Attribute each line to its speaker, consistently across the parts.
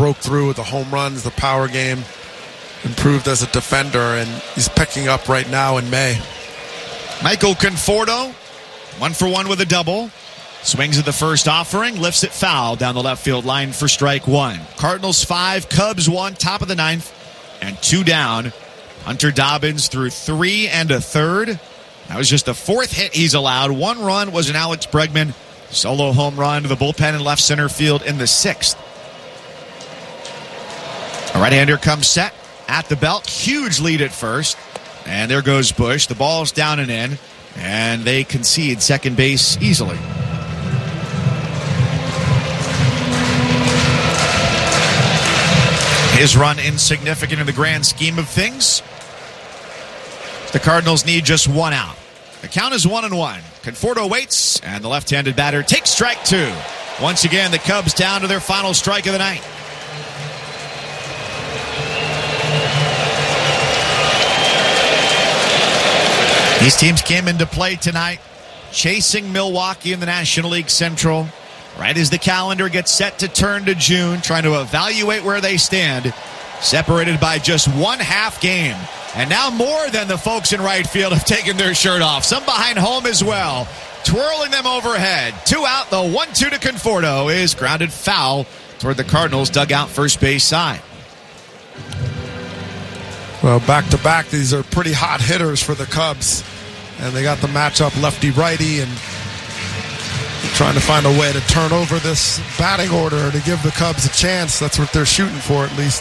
Speaker 1: broke through with the home runs, the power game, improved as a defender, and he's picking up right now in May.
Speaker 2: Michael Conforto, 1-for-1 with a double. Swings at the first offering, lifts it foul down the left field line for strike one. Cardinals 5, Cubs 1, top of the ninth, and 2 down. Hunter Dobbins threw 3 1/3. That was just the 4th hit he's allowed. 1 run was an Alex Bregman solo home run to the bullpen in left center field in the 6th. A right-hander comes set at the belt. Huge lead at first. And there goes Bush. The ball's down and in. And they concede second base easily. His run insignificant in the grand scheme of things. The Cardinals need just 1 out. The count is 1-1. Conforto waits, and the left-handed batter takes strike 2. Once again, the Cubs down to their final strike of the night. These teams came into play tonight, chasing Milwaukee in the National League Central. Right as the calendar gets set to turn to June, trying to evaluate where they stand, separated by just 1 half game. And now more than the folks in right field have taken their shirt off. Some behind home as well, twirling them overhead. 2 out, the 1-2 to Conforto is grounded foul toward the Cardinals' dugout first base side.
Speaker 1: Well, back-to-back, these are pretty hot hitters for the Cubs. And they got the matchup lefty-righty, and trying to find a way to turn over this batting order to give the Cubs a chance. That's what they're shooting for, at least.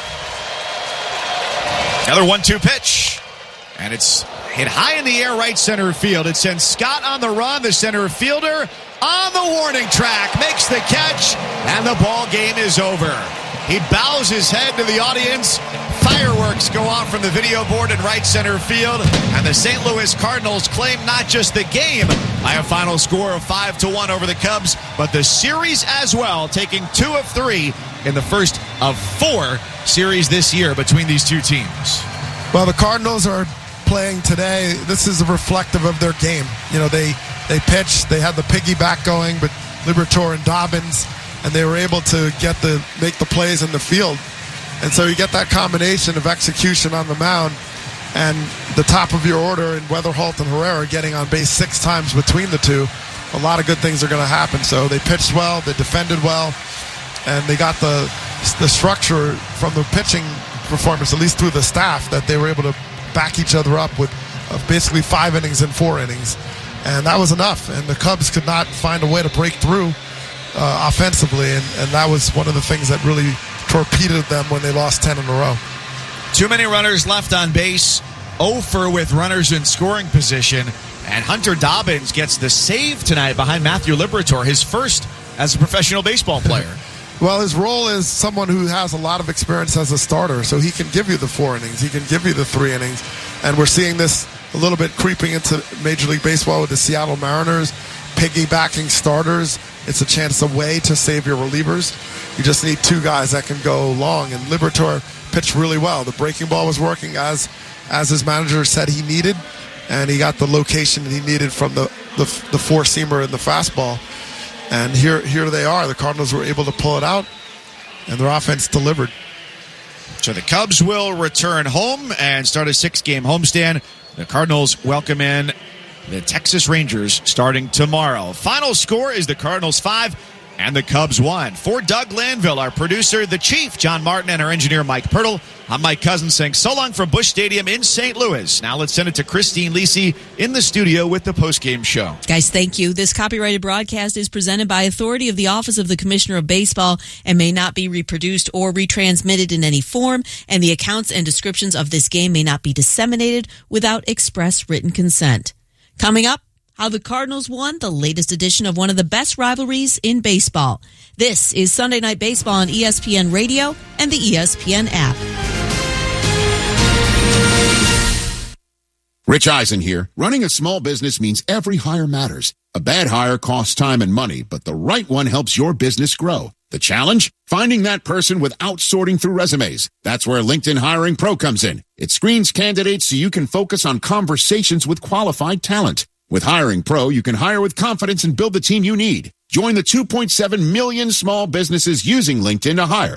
Speaker 2: Another 1-2 pitch. And it's hit high in the air right center field. It sends Scott on the run. The center fielder on the warning track makes the catch, and the ball game is over. He bows his head to the audience. Fireworks go off from the video board in right center field, and the St. Louis Cardinals claim not just the game by a final score of 5-1 over the Cubs, but the series as well, taking 2 of 3 in the first of 4 series this year between these two teams.
Speaker 1: Well, the Cardinals are playing today. This is reflective of their game. You know, they pitched, they had the piggyback going, but Liberatore and Dobbins, and they were able to make the plays in the field. And so you get that combination of execution on the mound and the top of your order in Weatherholt and Herrera getting on base 6 times between the two. A lot of good things are going to happen. So they pitched well, they defended well, and they got the structure from the pitching performance, at least through the staff, that they were able to back each other up with basically 5 innings and 4 innings. And that was enough. And the Cubs could not find a way to break through offensively, and that was one of the things that really torpedoed them when they lost 10 in a row.
Speaker 2: Too many runners left on base. 0 with runners in scoring position. And Hunter Dobbins gets the save tonight behind Matthew Liberatore, his first as a professional baseball player.
Speaker 1: Well, his role is someone who has a lot of experience as a starter, so he can give you the 4 innings. He can give you the 3 innings. And we're seeing this a little bit creeping into Major League Baseball with the Seattle Mariners, piggybacking starters. It's a chance away to save your relievers. You just need 2 guys that can go long, and Liberatore pitched really well. The breaking ball was working as his manager said he needed, and he got the location he needed from the 4-seamer and the fastball. And here they are. The Cardinals were able to pull it out, and their offense delivered.
Speaker 2: So the Cubs will return home and start a 6-game homestand. The Cardinals welcome in the Texas Rangers starting tomorrow. Final score is the Cardinals 5 and the Cubs 1. For Doug Lanville, our producer, the Chief, John Martin, and our engineer, Mike Pirtle, I'm Mike Cousins saying so long from Busch Stadium in St. Louis. Now let's send it to Christine Lisi in the studio with the postgame show.
Speaker 3: Guys, thank you. This copyrighted broadcast is presented by authority of the Office of the Commissioner of Baseball and may not be reproduced or retransmitted in any form, and the accounts and descriptions of this game may not be disseminated without express written consent. Coming up, how the Cardinals won the latest edition of one of the best rivalries in baseball. This is Sunday Night Baseball on ESPN Radio and the ESPN app.
Speaker 4: Rich Eisen here. Running a small business means every hire matters. A bad hire costs time and money, but the right one helps your business grow. The challenge? Finding that person without sorting through resumes. That's where LinkedIn Hiring Pro comes in. It screens candidates so you can focus on conversations with qualified talent. With Hiring Pro, you can hire with confidence and build the team you need. Join the 2.7 million small businesses using LinkedIn to hire.